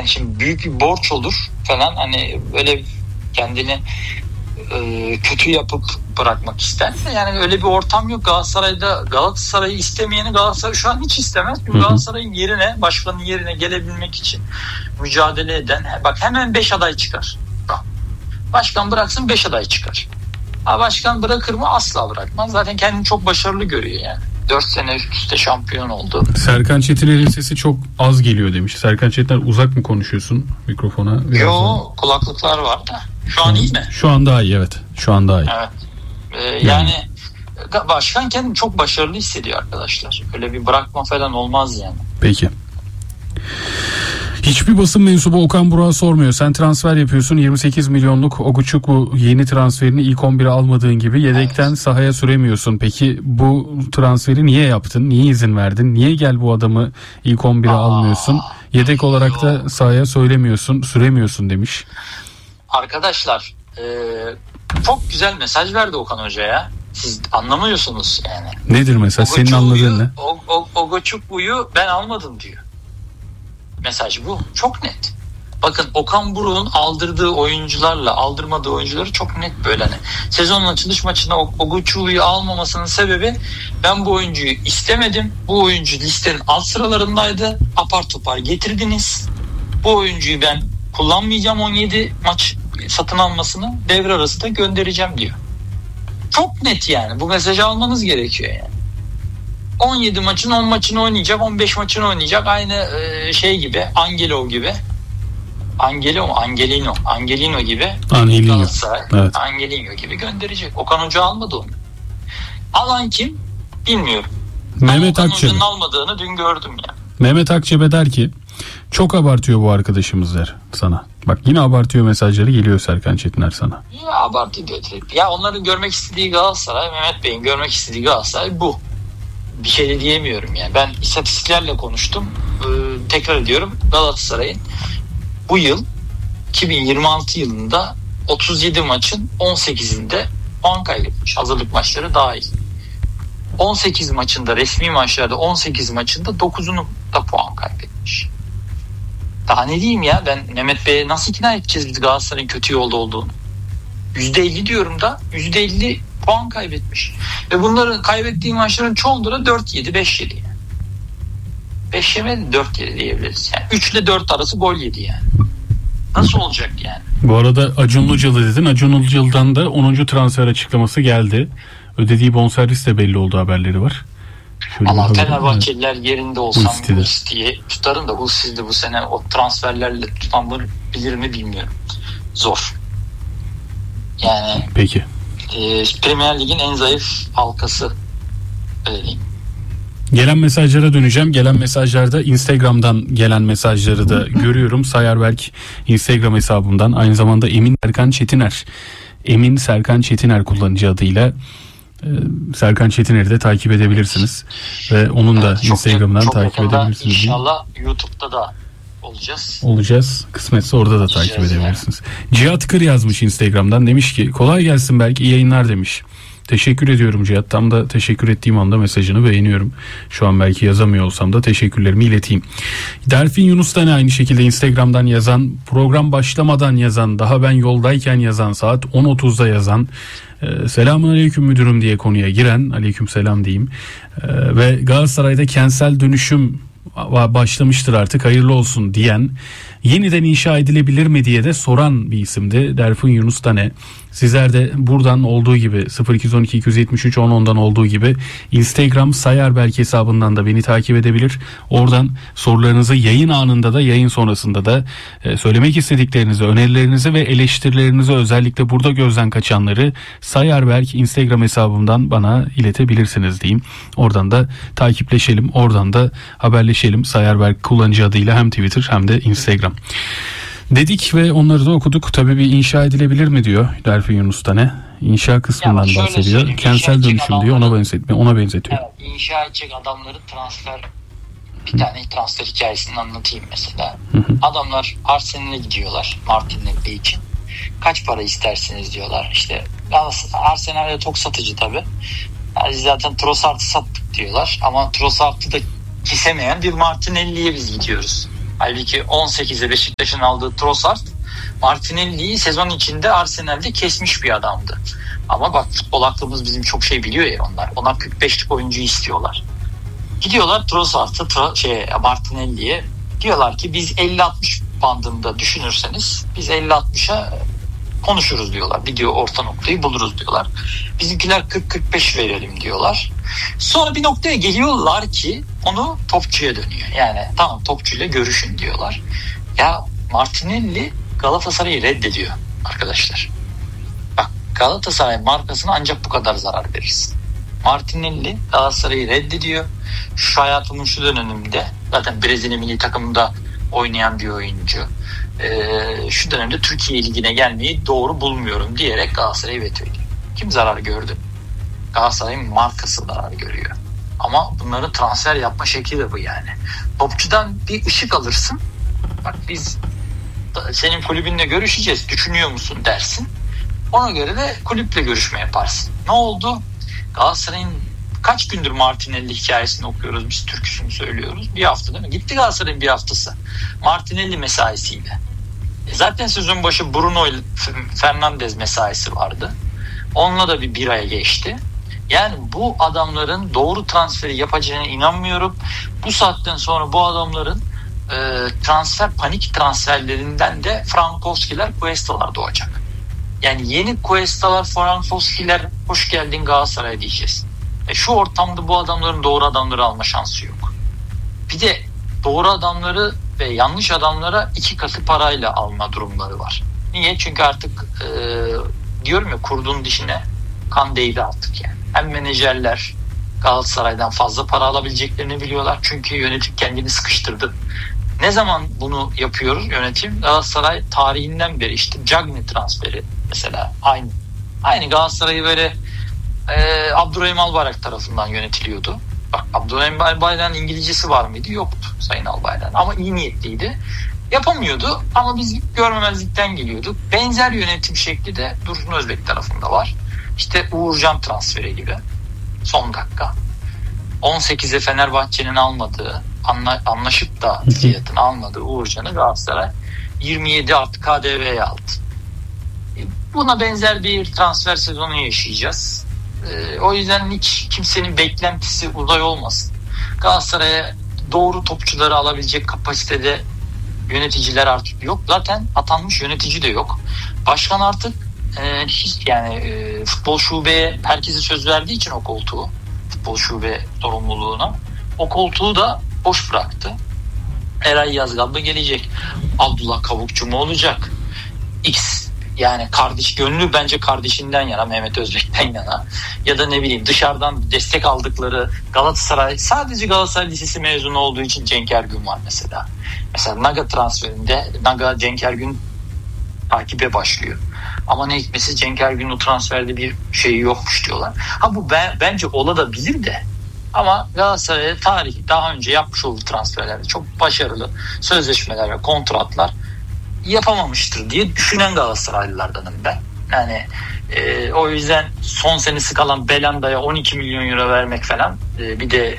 yani şimdi büyük bir borç olur falan, hani böyle kendini kötü yapıp bırakmak ister. Yani öyle bir ortam yok Galatasaray'da. Galatasaray'ı istemeyeni Galatasaray şu an hiç istemez. Çünkü Galatasaray'ın yerine, başkanın yerine gelebilmek için mücadele eden, bak hemen 5 aday çıkar. Başkan bıraksın 5 aday çıkar. Ha, başkan bırakır mı? Asla bırakmaz. Zaten kendini çok başarılı görüyor yani. 4 sene üst üste şampiyon oldu. Serkan Çetiner'in sesi çok az geliyor demiş. Serkan Çetiner, uzak mı konuşuyorsun mikrofona? Yok, kulaklıklar var da. Şu an iyi mi? Şu an daha iyi, evet. Şu an daha iyi. Evet. Yani başkan kendini çok başarılı hissediyor arkadaşlar. Öyle bir bırakma falan olmaz yani. Peki. Hiçbir basın mensubu Okan Burak'a sormuyor. Sen transfer yapıyorsun, 28 milyonluk Oguçuk bu yeni transferini ilk 11'e almadığın gibi yedekten sahaya süremiyorsun. Peki bu transferi niye yaptın? Niye izin verdin? Niye gel bu adamı ilk 11'e almıyorsun? Yedek olarak da sahaya süremiyorsun demiş. Arkadaşlar çok güzel mesaj verdi Okan Hoca'ya. Siz anlamıyorsunuz yani. Nedir mesela? Senin anladığın ne? Ogoçuklu'yu ben almadım diyor. Mesaj bu. Çok net. Bakın Okan Buruk'un aldırdığı oyuncularla aldırmadığı oyuncuları çok net böyle. Hani sezonun açılış maçına Ogoçuklu'yu almamasının sebebi, ben bu oyuncuyu istemedim. Bu oyuncu listenin alt sıralarındaydı. Apar topar getirdiniz. Bu oyuncuyu ben kullanmayacağım, 17 maç satın almasını devre arası da göndereceğim diyor. Çok net yani. Bu mesajı almanız gerekiyor yani. 17 maçın 10 maçını oynayacak, 15 maçını oynayacak. Aynı şey gibi, Angelino gibi. Angelino gibi. Evet. Angelino gibi gönderecek. Okan Hoca almadı onu. Alan kim? Bilmiyorum. Mehmet Akçebe. Okan Hoca'nın almadığını dün gördüm ya. Mehmet Akçebe der ki çok abartıyor bu arkadaşımız der sana. Bak yine abartıyor mesajları geliyor Serkan Çetiner sana. Ya abartıyor diyor. Ya onların görmek istediği Galatasaray, Mehmet Bey'in görmek istediği Galatasaray bu. Bir şey de diyemiyorum yani. Ben istatistiklerle konuştum. Tekrar ediyorum. Galatasaray'ın bu yıl 2026 yılında 37 maçın 18'inde puan kaybetmiş. Hazırlık maçları dahil. 18 maçında, resmi maçlarda 18 maçında 9'unu da puan kaybetmiş. Daha ne diyeyim ya, ben Mehmet Bey'e nasıl ikna edeceğiz biz Galatasaray'ın kötü yolda olduğunu? %50 diyorum da %50 puan kaybetmiş. Ve bunların kaybettiği maçların çoğunda da 4-7, 5-7 yani. 5 yemedi, 4-7 diyebiliriz. Yani 3 ile 4 arası gol yedi yani. Nasıl olacak yani? Bu arada Acun Ilıcalı dedin. Acun Ilıcalı'dan da 10. transfer açıklaması geldi. Ödediği bonservis de belli oldu haberleri var. Allah, Fenerbahçeliler yerinde olsam Hulsti'yi tutarım da Hulsti de bu sene o transferlerle tutanabilir mi bilmiyorum. Zor. Yani peki. Premier Lig'in en zayıf halkası öyle diyeyim. Gelen mesajlara döneceğim. Gelen mesajlarda Instagram'dan gelen mesajları da görüyorum. Sayarberk Instagram hesabımdan, aynı zamanda Emin Serkan Çetiner kullanıcı adıyla Serkan Çetiner'i de takip edebilirsiniz. Ve onun da Instagram'dan takip edebilirsiniz. İnşallah YouTube'da da olacağız. Kısmetse orada da takip edebilirsiniz. Yani. Cihat Kır yazmış Instagram'dan. Demiş ki kolay gelsin, belki iyi yayınlar demiş. Teşekkür ediyorum Cihat. Tam da teşekkür ettiğim anda mesajını beğeniyorum. Şu an belki yazamıyor olsam da teşekkürlerimi ileteyim. Delfin Yunus da aynı şekilde Instagram'dan yazan, program başlamadan yazan, daha ben yoldayken yazan, saat 10.30'da yazan, selamun aleyküm müdürüm diye konuya giren, aleyküm selam diyeyim, ve Galatasaray'da kentsel dönüşüm başlamıştır artık, hayırlı olsun diyen, yeniden inşa edilebilir mi diye de soran bir isimdi Delfin Yunus Tane. Sizler de buradan olduğu gibi 0212 273 10'dan olduğu gibi Instagram Sayarberk hesabından da beni takip edebilir. Oradan sorularınızı yayın anında da yayın sonrasında da söylemek istediklerinizi, önerilerinizi ve eleştirilerinizi, özellikle burada gözden kaçanları Sayarberk Instagram hesabımdan bana iletebilirsiniz diyeyim. Oradan da takipleşelim, oradan da haberleşelim. Sayarberk kullanıcı adıyla hem Twitter hem de Instagram dedik ve onları da okuduk. Tabii bir inşa edilebilir mi diyor Delfin Yunus'ta ne? İnşa kısmından bahsediyor. Kentsel dönüşüm diyor. Ona benzetiyor. Evet, inşa edecek adamların bir tane transfer hikayesini anlatayım mesela. Adamlar Arsenal'e gidiyorlar Martinelli için. Kaç para istersiniz diyorlar. İşte Arsenal'e çok satıcı tabii. Yani zaten Trossard'ı sattık diyorlar. Ama Trossard'ı da kesemeyen bir Martinelli'ye biz gidiyoruz. Halbuki 18'e Beşiktaş'ın aldığı Trossard Martinelli'yi sezon içinde Arsenal'de kesmiş bir adamdı. Ama bak futbol aklımız bizim çok şey biliyor ya onlar. Ona 45'lik oyuncu istiyorlar. Gidiyorlar Trossard'a Martinelli'ye diyorlar ki biz 50-60 bandında düşünürseniz biz 50-60'a konuşuruz diyorlar. Bir diyor orta noktayı buluruz diyorlar. Bizimkiler 40-45 verelim diyorlar. Sonra bir noktaya geliyorlar ki onu topçuya dönüyor. Yani tamam topçuyla görüşün diyorlar. Ya Martinelli Galatasaray'ı reddediyor arkadaşlar. Bak Galatasaray markasına ancak bu kadar zarar verirsin. Martinelli Galatasaray'ı reddediyor. Şu hayatımın şu döneminde zaten Brezilya milli takımında oynayan bir oyuncu. Şu dönemde Türkiye Ligi'ne gelmeyi doğru bulmuyorum diyerek Galatasaray'ı veto ediyor. Kim zarar gördü? Galatasaray'ın markası zarar görüyor. Ama bunların transfer yapma şekli de bu yani. Topçudan bir ışık alırsın. Bak biz senin kulübünle görüşeceğiz. Düşünüyor musun dersin. Ona göre de kulüple görüşme yaparsın. Ne oldu? Galatasaray'ın kaç gündür Martinelli hikayesini okuyoruz. Biz türküsünü söylüyoruz. Bir hafta değil mi? Gitti Galatasaray'ın bir haftası. Martinelli mesaisiyle. Zaten sezon başı Bruno Fernandes mesaisi vardı. Onunla da bir aya geçti. Yani bu adamların doğru transferi yapacağına inanmıyorum. Bu saatten sonra bu adamların panik transferlerinden de Frankowski'ler, Cuesta'lar doğacak. Yani yeni Cuesta'lar, Frankowski'ler hoş geldin Galatasaray diyeceğiz. Şu ortamda bu adamların doğru adamları alma şansı yok. Bir de doğru adamları ve yanlış adamlara 2 katı parayla alma durumları var. Niye? Çünkü artık diyorum ya kurduğun dişine kan değdi artık yani. Hem menajerler Galatasaray'dan fazla para alabileceklerini biliyorlar. Çünkü yönetim kendini sıkıştırdı. Ne zaman bunu yapıyoruz yönetim? Galatasaray tarihinden beri işte Cagney transferi mesela aynı Galatasaray'ı böyle Abdurrahim Albayrak tarafından yönetiliyordu. Bak Abdurrahim Albayrak'ın İngilizcesi var mıydı? Yoktu Sayın Albayrak. Ama iyi niyetliydi. Yapamıyordu ama biz görmemezlikten geliyorduk. Benzer yönetim şekli de Dursun Özbek tarafında var. İşte Uğurcan transferi gibi. Son dakika. 18'e Fenerbahçe'nin almadığı, anlaşıp da fiyatını almadığı Uğurcan'ı Galatasaray 27 artı KDV'ye aldı. Buna benzer bir transfer sezonu yaşayacağız. O yüzden hiç kimsenin beklentisi uzay olmasın. Galatasaray'a doğru topçuları alabilecek kapasitede yöneticiler artık yok. Zaten atanmış yönetici de yok. Başkan artık hiç futbol şubeye herkese söz verdiği için o koltuğu, futbol şube sorumluluğuna o koltuğu da boş bıraktı. Eray Yazgal mı gelecek? Abdullah Kavukçu mu olacak? X yani kardeş gönlü bence kardeşinden yana, Mehmet Özbek'ten yana, ya da ne bileyim dışarıdan destek aldıkları Galatasaray, sadece Galatasaray Lisesi mezunu olduğu için Cenk Ergün var mesela. Mesela Naga transferinde Naga Cenk Ergün takibe başlıyor. Ama ne hikmetse Cenk Ergün'ün o transferde bir şeyi yokmuş diyorlar. Bu bence olabilir de. Ama Galatasaray'a tarihi daha önce yapmış olduğu transferlerde çok başarılı sözleşmeler ve kontratlar yapamamıştır diye düşünen Galatasaraylılardanım ben. Yani o yüzden son senesi kalan Belanda'ya 12 milyon euro vermek falan, bir de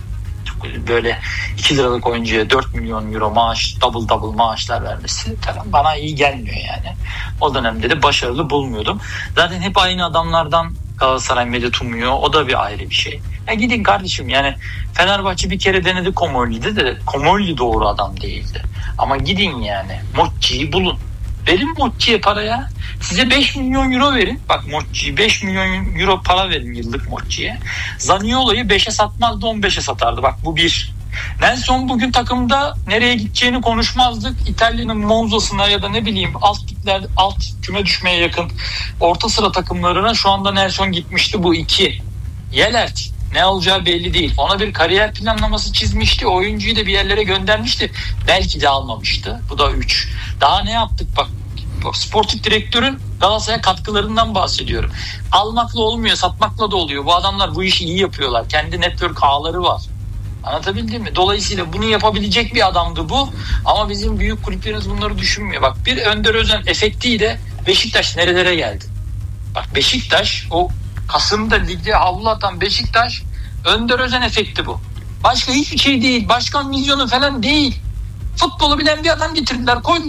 böyle 2 liralık oyuncuya 4 milyon euro maaş, double maaşlar vermesi falan bana iyi gelmiyor yani. O dönemde de başarılı bulmuyordum. Zaten hep aynı adamlardan Galatasaray medet umuyor. O da bir ayrı bir şey. Gidin kardeşim, yani Fenerbahçe bir kere denedi Komolli'de de Komolli doğru adam değildi. Ama gidin yani Mocci'yi bulun. Verin Mocci'ye paraya. Size 5 milyon euro verin. Bak Mocci'yi 5 milyon euro para verin yıllık Mocci'ye. Zaniolo'yu 5'e satmazdı, 15'e satardı. Bak bu bir. Nelson bugün takımda nereye gideceğini konuşmazdık. İtalya'nın Monza'sına ya da ne bileyim alt küme düşmeye yakın orta sıra takımlarına şu anda Nelson gitmişti, bu 2. Yelert ne olacağı belli değil. Ona bir kariyer planlaması çizmişti. Oyuncuyu da bir yerlere göndermişti. Belki de almamıştı. Bu da 3. Daha ne yaptık bak. Sportif direktörün Galatasaray'a katkılarından bahsediyorum. Almakla olmuyor, satmakla da oluyor. Bu adamlar bu işi iyi yapıyorlar. Kendi network ağları var. Anlatabildim mi? Dolayısıyla bunu yapabilecek bir adamdı bu. Ama bizim büyük kulüplerimiz bunları düşünmüyor. Bak bir Önder Özen efektiyle Beşiktaş nerelere geldi? Bak Beşiktaş, o Kasım'da ligde havlu atan Beşiktaş, Önder Özen efekti bu. Başka hiçbir şey değil. Başkan vizyonu falan değil. Futbolu bilen bir adam getirdiler.